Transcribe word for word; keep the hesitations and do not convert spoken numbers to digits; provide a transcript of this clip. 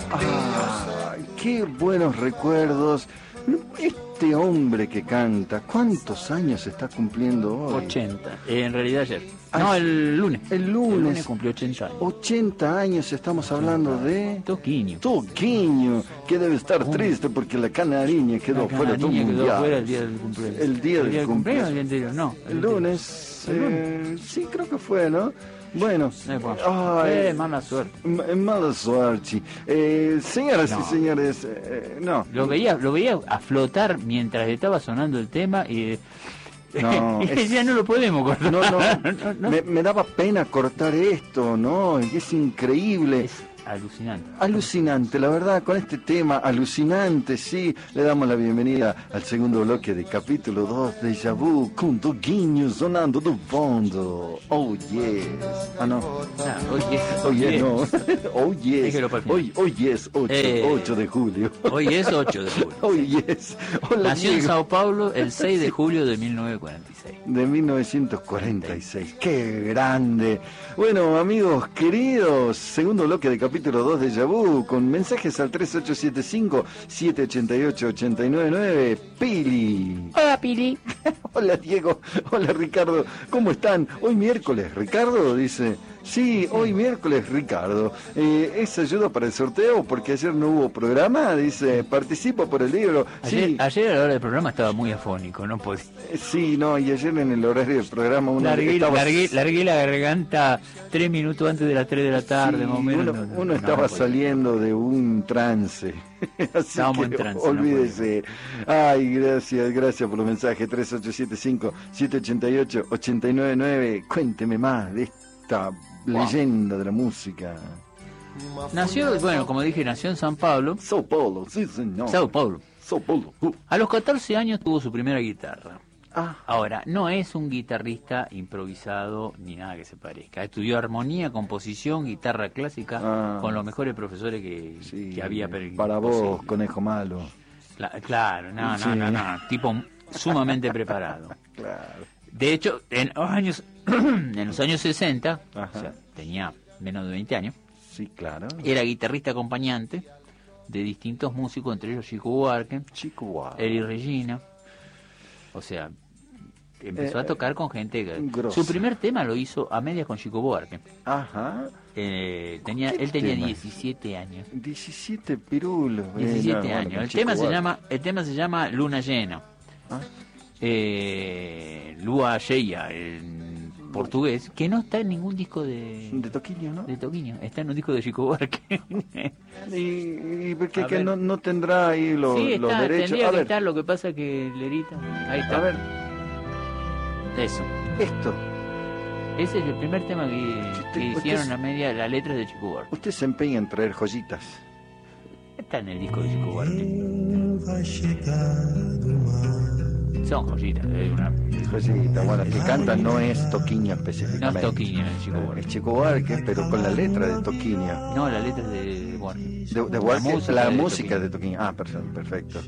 Ah, qué buenos recuerdos. Este hombre que canta, ¿cuántos años está cumpliendo hoy? ochenta, eh, en realidad ayer. Ah, No, el lunes. El lunes. El lunes cumplió ochenta años. ochenta años estamos hablando de... Toquinho. Toquinho, que debe estar ¿Cómo? Triste porque la canariña quedó La fuera de un canariña quedó mundial. fuera el día del cumpleaños. El día del cumpleaños. cumpleaños. ¿El día anterior? No. El lunes, El eh, lunes. sí, creo que fue, ¿no? Bueno, Eh, bueno. ay, Eh, mala suerte. m- mala suerte. Eh, señoras No. y señores, eh, no. Lo veía, lo veía a flotar mientras estaba sonando el tema y, No, y es- decía, no lo podemos cortar. No, no, No, no. Me, me daba pena cortar esto, ¿no? Es increíble. Es alucinante. Alucinante, la verdad, con este tema, alucinante, sí. Le damos la bienvenida al segundo bloque de capítulo dos de Déjà Vu, con Toquinho sonando de fondo. Oh, yes. Ah, no. Ah, oye, Oh, yes, no. Oh, yes. Déjelo para el final. Hoy, hoy es ocho, Eh. ocho de julio. hoy es ocho de julio. Oh, yes. Hola, Nació en Diego. Sao Paulo el seis de julio de mil novecientos cuarenta y seis. De mil novecientos cuarenta y seis. ¡Qué grande! Bueno, amigos queridos, segundo bloque de capítulo dos de Déjà Vu, con mensajes al tres ocho siete cinco, siete ocho ocho, ocho nueve nueve. Pili. Hola, Pili. Hola, Diego. Hola, Ricardo. ¿Cómo están? Hoy miércoles, Ricardo dice. Sí, hoy miércoles, Ricardo. Eh, ¿Es ayuda para el sorteo? Porque ayer no hubo programa. Dice, participo por el libro. Ayer, Sí, ayer a la hora del programa estaba muy afónico, no podía. eh, sí, no, y ayer en el horario del programa uno Largué, estaba... largué, largué la garganta tres minutos antes de las tres de la tarde, Sí, más o menos. Uno, no, no, uno no, estaba no podía. saliendo de un trance. Así Estábamos que en trance, no olvídese. Ay, gracias, gracias por los mensajes. tres ocho siete cinco, siete ocho ocho, ocho nueve nueve. Cuénteme más de esta leyenda de la música. Nació, bueno, como dije, nació en San Pablo. Sao Paulo, sí, señor. Sao Paulo. Sao Paulo. Uh. A los catorce años tuvo su primera guitarra. Ah, Ahora, no es un guitarrista improvisado ni nada que se parezca. Estudió armonía, composición, guitarra clásica Ah. con los mejores profesores que, sí. que había. Pero Para vos, imposible. conejo malo. Cla- claro, no, no, Sí. no, no, tipo sumamente preparado. Claro. De hecho, en los años, en los años sesenta, Ajá. o sea, tenía menos de veinte años, Sí, claro. era guitarrista acompañante de distintos músicos, entre ellos Chico Buarque, Chico, wow. Eli Regina. O sea, empezó Eh, a tocar con gente. que- grosa. Su primer tema lo hizo a medias con Chico Buarque. Ajá. Eh, tenía, ¿Qué él tenía tema? diecisiete años. diecisiete pirulos. diecisiete Bueno, años. bueno, El Chico tema se Buarque. llama, el tema se llama Luna Llena. Ah, Eh, Lua Cheia en portugués, que no está en ningún disco de, de Toquinho, ¿no? de Toquinho, está en un disco de Chico Buarque. Y, y porque A que ver. no, no tendrá ahí los, sí, los está, derechos. tendría A que ver, estar, lo que pasa que Lerita, ahí está. a ver, Eso. esto. Ese es el primer tema que, Usted- que usted hicieron es- a media, las letras de Chico Buarque. Usted se empeña en traer joyitas. Está en el disco de Chico Buarque. Vai chegar do mar. Son joyitas, es una... Joyita, bueno, el que canta no es Toquinho No específicamente. es Toquinho el Chico Es Buarque. Chico Buarque, pero con la letra de Toquinho. No, la letra es de Buarque. De, de La Buarque, música la de música Toquinho. de Toquinho. Ah, perfecto, perfecto.